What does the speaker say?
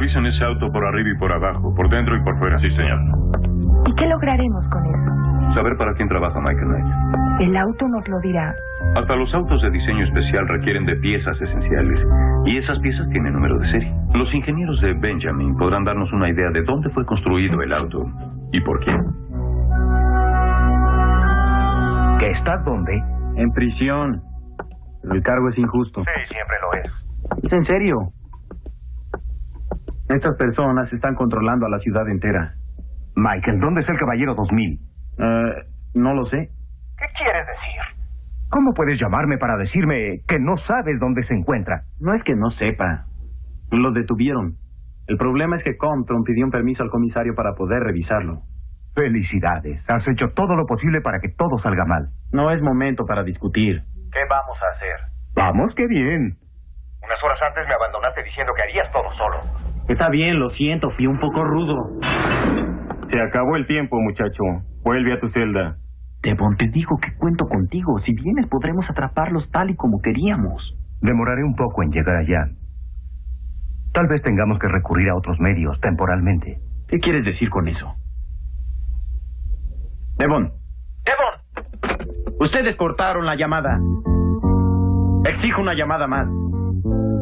Revisen ese auto por arriba y por abajo, por dentro y por fuera. Sí, señor. ¿Y qué lograremos con eso? Saber para quién trabaja Michael Knight. El auto nos lo dirá. Hasta los autos de diseño especial requieren de piezas esenciales. Y esas piezas tienen número de serie. Los ingenieros de Benjamin podrán darnos una idea de dónde fue construido el auto y por quién. ¿Que estás dónde? En prisión. El cargo es injusto. Sí, siempre lo es. ¿Es en serio? Estas personas están controlando a la ciudad entera. Michael, ¿dónde es el Caballero 2000? No lo sé. ¿Qué quieres decir? ¿Cómo puedes llamarme para decirme que no sabes dónde se encuentra? No es que no sepa. Lo detuvieron. El problema es que Compton pidió un permiso al comisario para poder revisarlo. Felicidades. Has hecho todo lo posible para que todo salga mal. No es momento para discutir. ¿Qué vamos a hacer? Vamos, qué bien. Unas horas antes me abandonaste diciendo que harías todo solo. Está bien, lo siento, fui un poco rudo. Se acabó el tiempo, muchacho. Vuelve a tu celda. Devon, te digo que cuento contigo. Si vienes, podremos atraparlos tal y como queríamos. Demoraré un poco en llegar allá. Tal vez tengamos que recurrir a otros medios temporalmente. ¿Qué quieres decir con eso? Devon. ¡Devon! Ustedes cortaron la llamada. Exijo una llamada más.